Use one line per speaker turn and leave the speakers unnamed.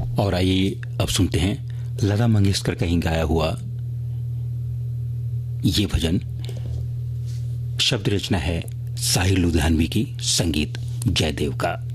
और आइए अब सुनते हैं लता मंगेशकर का ही गाया हुआ ये भजन। शब्द रचना है साहिर लुधियानवी की, संगीत जयदेव का।